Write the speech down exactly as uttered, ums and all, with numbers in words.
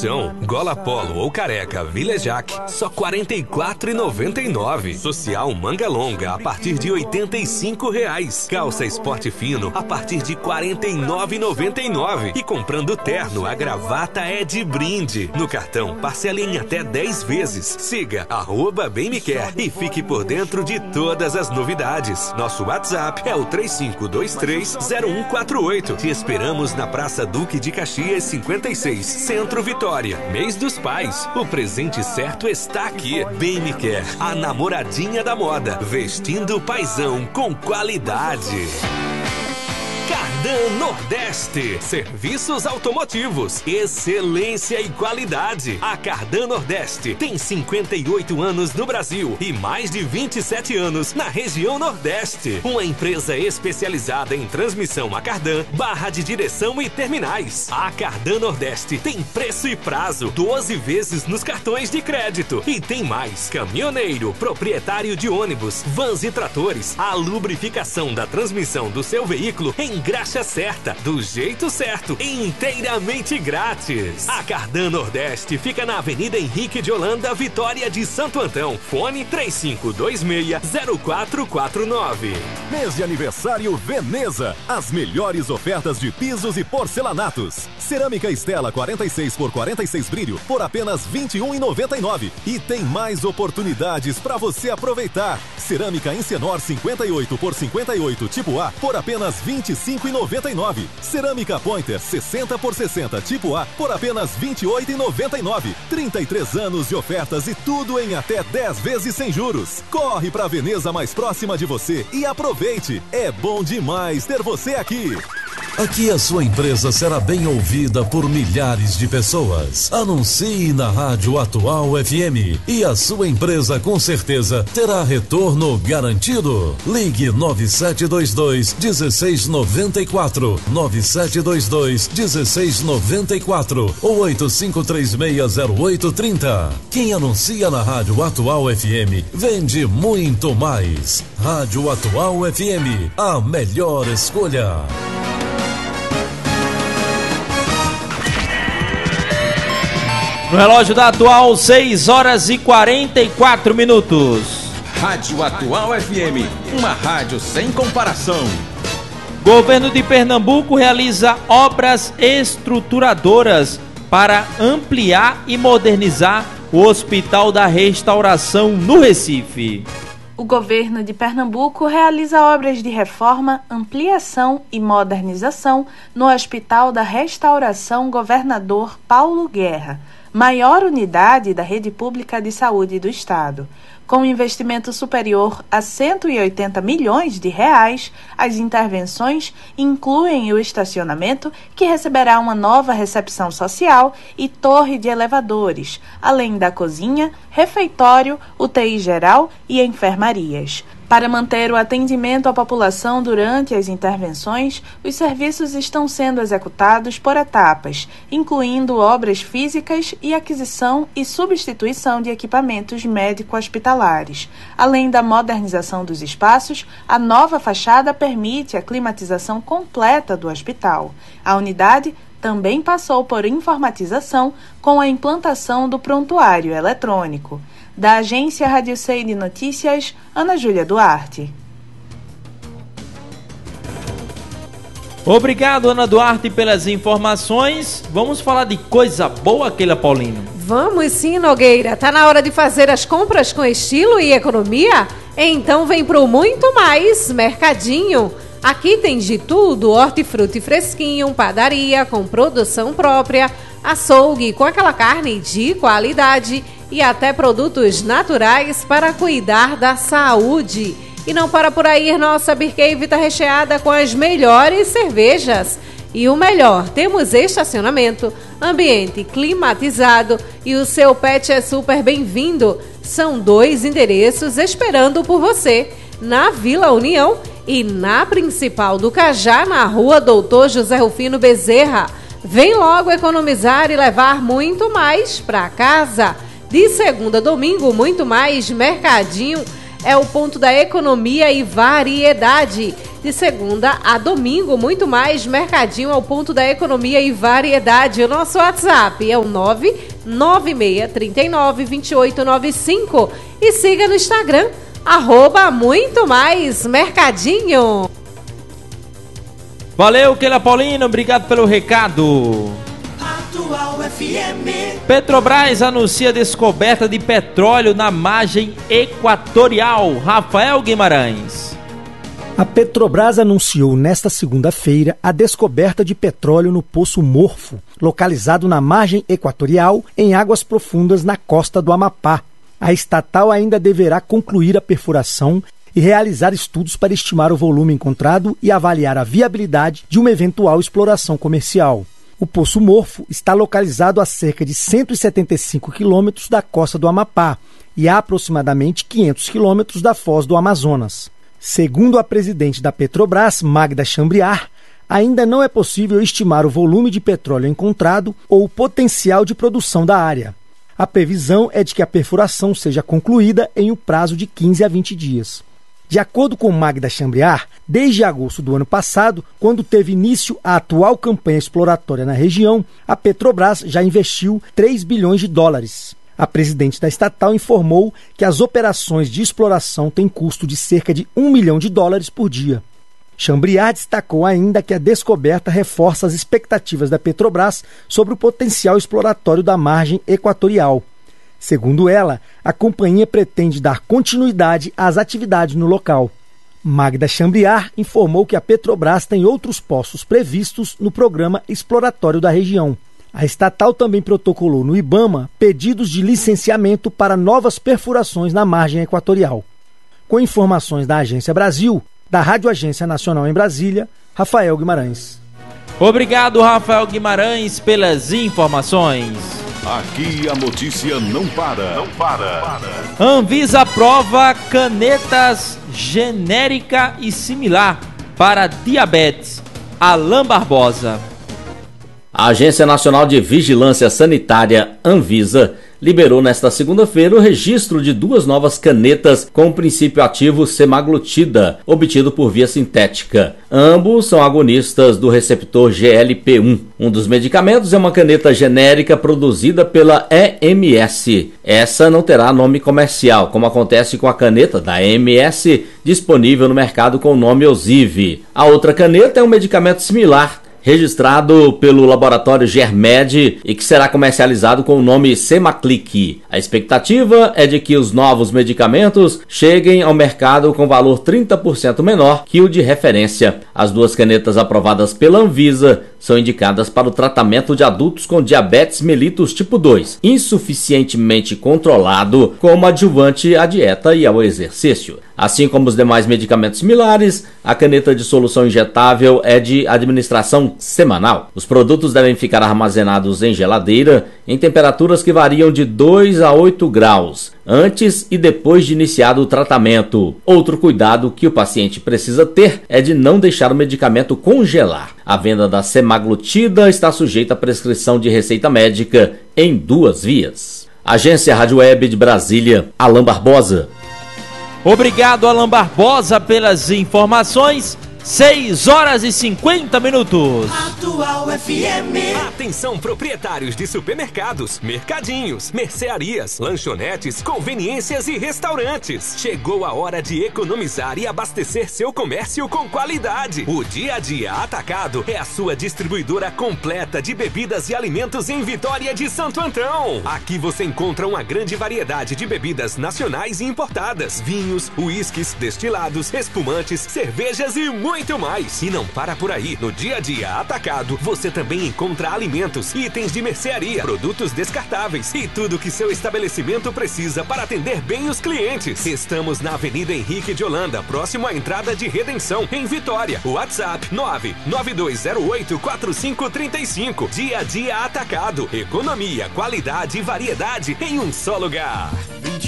promoção. Gola polo ou careca Vilejac, só quarenta e quatro reais e noventa e nove centavos. Social manga longa a partir de oitenta e cinco reais. Calça esporte fino a partir de quarenta e nove reais e noventa e nove centavos. E comprando terno, a gravata é de brinde. No cartão, parcela em até dez vezes. Siga arroba Bem Me Quer e fique por dentro de todas as novidades. Nosso WhatsApp é o três cinco dois três zero um quatro oito. Te esperamos na Praça Duque de Caxias cinquenta e seis, Centro Vitória. Mês dos Pais. O presente certo está aqui. Bem Me Quer, a namoradinha da moda. Vestindo paizão com qualidade. Cardan Nordeste, serviços automotivos, excelência e qualidade. A Cardan Nordeste tem cinquenta e oito anos no Brasil e mais de vinte e sete anos na região Nordeste. Uma empresa especializada em transmissão a cardan, barra de direção e terminais. A Cardan Nordeste tem preço e prazo, doze vezes nos cartões de crédito. E tem mais, caminhoneiro, proprietário de ônibus, vans e tratores. A lubrificação da transmissão do seu veículo em graxa certa, do jeito certo, inteiramente grátis. A Cardan Nordeste fica na Avenida Henrique de Holanda, Vitória de Santo Antão. Fone três cinco dois seis zero quatro quatro nove. Mês de aniversário Veneza. As melhores ofertas de pisos e porcelanatos. Cerâmica Estela quarenta e seis por quarenta e seis brilho por apenas vinte e um reais e noventa e nove centavos. E tem mais oportunidades para você aproveitar. Cerâmica Encenor cinquenta e oito por cinquenta e oito tipo A por apenas vinte e cinco reais e noventa e nove centavos. Cerâmica Pointer sessenta por sessenta tipo A por apenas vinte e oito reais e noventa e nove centavos. trinta e três anos de ofertas e tudo em até dez vezes sem juros. Corre pra Veneza mais próxima de você e aproveite. É bom demais ter você aqui. Aqui a sua empresa será bem ouvida por milhares de pessoas. Anuncie na Rádio Atual F M e a sua empresa com certeza terá retorno garantido. Ligue nove sete dois dois um seis nove quatro, nove sete dois dois um seis nove quatro ou oito cinco três seis zero oito três zero. Quem anuncia na Rádio Atual F M vende muito mais. Rádio Atual F M, a melhor escolha. No relógio da Atual, seis horas e quarenta e quatro minutos. Rádio Atual F M, uma rádio sem comparação. Governo de Pernambuco realiza obras estruturadoras para ampliar e modernizar o Hospital da Restauração no Recife. O governo de Pernambuco realiza obras de reforma, ampliação e modernização no Hospital da Restauração Governador Paulo Guerra, maior unidade da rede pública de saúde do Estado. Com um investimento superior a cento e oitenta milhões de reais, as intervenções incluem o estacionamento, que receberá uma nova recepção social e torre de elevadores, além da cozinha, refeitório, U T I geral e enfermarias. Para manter o atendimento à população durante as intervenções, os serviços estão sendo executados por etapas, incluindo obras físicas e aquisição e substituição de equipamentos médico-hospitalares. Além da modernização dos espaços, a nova fachada permite a climatização completa do hospital. A unidade também passou por informatização com a implantação do prontuário eletrônico. Da agência Rádio C de Notícias, Ana Júlia Duarte. Obrigado, Ana Duarte, pelas informações. Vamos falar de coisa boa, Keila Paulino. Vamos sim, Nogueira. Tá na hora de fazer as compras com estilo e economia? Então vem pro Muito Mais Mercadinho. Aqui tem de tudo, hortifruti fresquinho, padaria com produção própria, açougue com aquela carne de qualidade e até produtos naturais para cuidar da saúde. E não para por aí, nossa Beer Cave está recheada com as melhores cervejas. E o melhor, temos estacionamento, ambiente climatizado e o seu pet é super bem-vindo. São dois endereços esperando por você, na Vila União e na Principal do Cajá, na Rua Doutor José Rufino Bezerra. Vem logo economizar e levar muito mais para casa. De segunda a domingo, Muito Mais Mercadinho é o ponto da economia e variedade. de segunda a domingo. Muito mais Mercadinho ao ponto da economia e variedade. O nosso WhatsApp é o nove nove seis três nove, dois oito nove cinco e siga no Instagram, arroba Muito Mais Mercadinho. Valeu, Keila Paulino, obrigado pelo recado. Atual F M. Petrobras anuncia descoberta de petróleo na margem equatorial. Rafael Guimarães. A Petrobras anunciou nesta segunda-feira a descoberta de petróleo no Poço Morfo, localizado na margem equatorial, em águas profundas na costa do Amapá. A estatal ainda deverá concluir a perfuração e realizar estudos para estimar o volume encontrado e avaliar a viabilidade de uma eventual exploração comercial. O Poço Morfo está localizado a cerca de cento e setenta e cinco quilômetros da costa do Amapá e a aproximadamente quinhentos quilômetros da foz do Amazonas. Segundo a presidente da Petrobras, Magda Chambriard, ainda não é possível estimar o volume de petróleo encontrado ou o potencial de produção da área. A previsão é de que a perfuração seja concluída em um prazo de quinze a vinte dias. De acordo com Magda Chambriard, desde agosto do ano passado, quando teve início a atual campanha exploratória na região, a Petrobras já investiu três bilhões de dólares. A presidente da estatal informou que as operações de exploração têm custo de cerca de um milhão de dólares por dia. Chambriard destacou ainda que a descoberta reforça as expectativas da Petrobras sobre o potencial exploratório da margem equatorial. Segundo ela, a companhia pretende dar continuidade às atividades no local. Magda Chambriard informou que a Petrobras tem outros poços previstos no programa exploratório da região. A estatal também protocolou no IBAMA pedidos de licenciamento para novas perfurações na margem equatorial. Com informações da Agência Brasil, da Rádio Agência Nacional em Brasília, Rafael Guimarães. Obrigado, Rafael Guimarães, pelas informações. Aqui a notícia não para. Não para. Anvisa aprova canetas genérica e similar para diabetes. Alain Barbosa. A Agência Nacional de Vigilância Sanitária, Anvisa, liberou nesta segunda-feira o registro de duas novas canetas com o princípio ativo semaglutida, obtido por via sintética. Ambos são agonistas do receptor G L P um. Um dos medicamentos é uma caneta genérica produzida pela E M S. Essa não terá nome comercial, como acontece com a caneta da E M S, disponível no mercado com o nome Osive. A outra caneta é um medicamento similar, registrado pelo laboratório Germed e que será comercializado com o nome Semaclic. A expectativa é de que os novos medicamentos cheguem ao mercado com valor trinta por cento menor que o de referência. As duas canetas aprovadas pela Anvisa são indicadas para o tratamento de adultos com diabetes mellitus tipo dois, insuficientemente controlado, como adjuvante à dieta e ao exercício. Assim como os demais medicamentos similares, a caneta de solução injetável é de administração semanal. Os produtos devem ficar armazenados em geladeira em temperaturas que variam de dois a oito graus, antes e depois de iniciado o tratamento. Outro cuidado que o paciente precisa ter é de não deixar o medicamento congelar. A venda da semaglutida está sujeita à prescrição de receita médica em duas vias. Agência Rádio Web de Brasília, Alain Barbosa. Obrigado, Alain Barbosa, pelas informações. seis horas e cinquenta minutos. Atual F M. Atenção, proprietários de supermercados, mercadinhos, mercearias, lanchonetes, conveniências e restaurantes. Chegou a hora de economizar e abastecer seu comércio com qualidade. O Dia a Dia Atacado é a sua distribuidora completa de bebidas e alimentos em Vitória de Santo Antão. Aqui você encontra uma grande variedade de bebidas nacionais e importadas, vinhos, uísques, destilados, espumantes, cervejas e muito muito mais. E não para por aí. No Dia a Dia Atacado, você também encontra alimentos, itens de mercearia, produtos descartáveis e tudo que seu estabelecimento precisa para atender bem os clientes. Estamos na Avenida Henrique de Holanda, próximo à entrada de Redenção, em Vitória. WhatsApp nove nove dois zero oito quatro cinco três cinco. Dia a Dia Atacado. Economia, qualidade e variedade em um só lugar.